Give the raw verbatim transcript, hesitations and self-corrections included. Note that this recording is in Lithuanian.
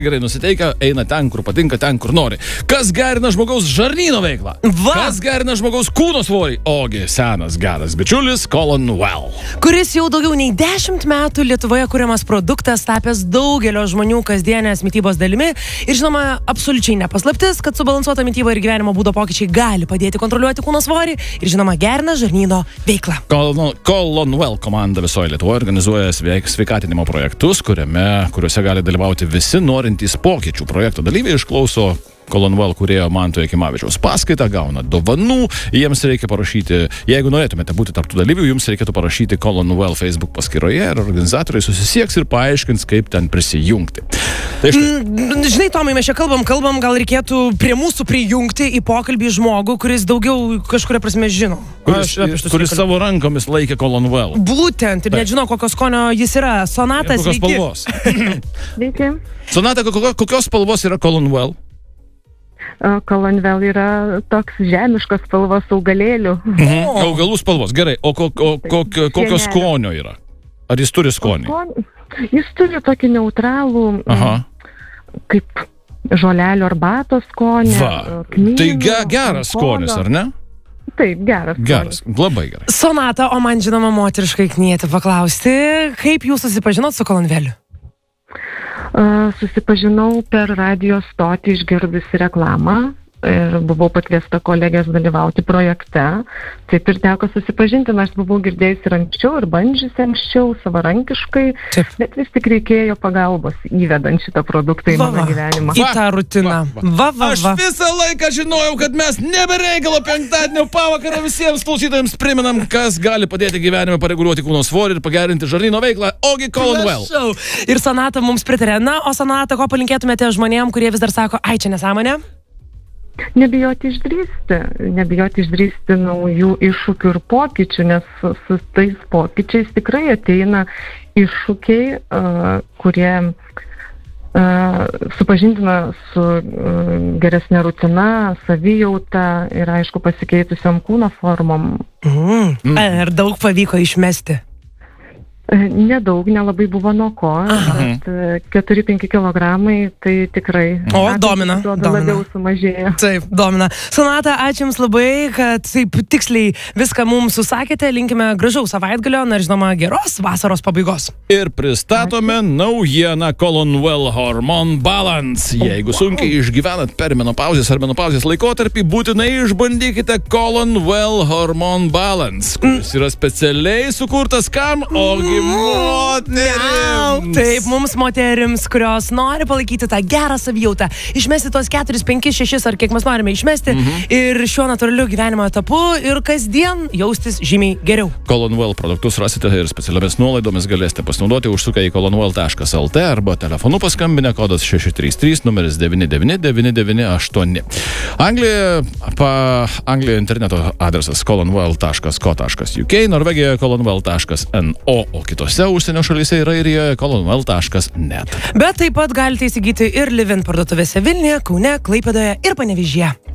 gerai nusiteikę, eina ten, kur patinka, ten, kur nori. Kas gerina žmogaus žarnyno veiklą? Va. Kas gerina žmogaus kūno svorį? Ogi senas geras bičiulis Colon Well. Kuris jau daugiau nei dešimt metų Lietuvoje kuriamas produktas, tapęs daugelio žmonių kasdienės mitybos dalimi. Ir žinoma, absoliučiai nepaslaptis, kad subalansuota mityba ir gyvenimo būdo pokyčiai gali padėti kontroliuoti kūno svorį ir žinoma gerina žarnyno veiklą. Colon, Colon Well komanda visoje Lietuvoje organizuoja sveikatinimo projektus, kuriame, kuriuose gali dalyvauti visi nori pokyčių. Projekto dalyviai išklauso Colon Well kūrėjo Manto Jakimavičiaus paskaitą, gauna dovanų, jiems reikia parašyti, jeigu norėtumėte būti tarp tų dalyvių, jums reikėtų parašyti Colon Well Facebook paskyroje ir organizatoriai susisieks ir paaiškins, kaip ten prisijungti. Tai štai. Mm, žinai, Tomai, mes čia kalbam, kalbam, gal reikėtų prie mūsų prijungti į pokalbį žmogų, kuris daugiau kažkuria prasme žino. Kuris, Aš, kuris savo rankomis laikė Colon Well. Būtent, ir nežinau, kokios skonio jis yra. Sonata, kokios sveiki. spalvos? Sveiki. Sonata, kokios spalvos yra Colon Well? Colon Well yra toks žemiškos spalvos augalėlių. Mhm. Augalų spalvos, gerai. O ko, ko, ko, kokio skonio yra? Ar jis turi skonį? Skonį, jis turi tokį neutralų, Aha. kaip žolelių arbatos skonį. Va, kmynų, tai ge, geras kompono. skonis, ar ne? Taip, geras. Geras, labai gerai. Sonata, o man žinoma moteriškai knieti paklausti, kaip jūs susipažinot su Colon Welliu? Uh, susipažinau per radijo stotį išgirdusi reklamą ir buvau pakviesta kolegės dalyvauti projekte. Taip ir teko susipažinti, nors buvau girdėjusi ir anksčiau ir bandžiusi anksčiau savarankiškai, Taip. bet vis tik reikėjo pagalbos įvedant šitą produktą į Va, mano va. gyvenimą. Į tą rutiną. Va, va, Aš va. visą laiką žinojau, kad mes nebereikalo penktadienio pavakarą visiems klausytojams priminam, kas gali padėti gyvenime pareguliuoti kūno svorį ir pagerinti žarnyno veiklą. Ogi Colon Well. Prašau. Ir Sonata mums pritarė. Na, o Sonata, ko palinkėtumėte žmonėm, kurie vis dar sako, ai, čia nesąmonė? Nebijoti išdrįsti, nebijoti išdrįsti naujų iššūkių ir pokyčių, nes su, su tais pokyčiais tikrai ateina iššūkiai, uh, kurie uh, supažindina su uh, geresnė rutina, savijauta ir aišku pasikeitusiam kūno formom. Mm. Ir daug pavyko išmesti. Nedaug, nelabai buvo nuo ko, Aha. bet keturi penki kilogramai tai tikrai O, domina, atrodo domina. labiau sumažėjo. Taip, domina. Sonata, ačiū Jums labai, kad taip tiksliai viską mums susakėte. Linkime gražaus savaitgalio, na ir žinoma geros vasaros pabaigos. Ir pristatome naujieną Colon Well Hormone Balance. Jeigu sunkiai išgyvenat per menopauzės ar menopauzės laikotarpį, būtinai išbandykite Colon Well Hormone Balance, kuris yra specialiai sukurtas kam? Ogi moterims. Taip, mums moterims, kurios nori palaikyti tą gerą savijautą, išmesti tos keturis, penkis, šešis ar kiek mes norime išmesti mhm. ir šiuo natūraliu gyvenimo etapu ir kasdien jaustis žymiai geriau. Colon Well produktus rasite ir specialiomis nuolaidomis galėsite pasinaudoti užsukę į colonwell taškas lt arba telefonu paskambinę kodas šeši trys trys numeris devyni devyni devyni devyni aštuoni. Anglija, pa, Anglija interneto adresas colonwell taškas co taškas uk, Norvegijoje colonwell taškas no, o kitose užsienio šalyse ir Airijoje colonwell taškas net. Bet taip pat galite įsigyti ir Livin parduotuvėse Vilniuje, Kaune, Klaipėdoje ir Panevėžyje.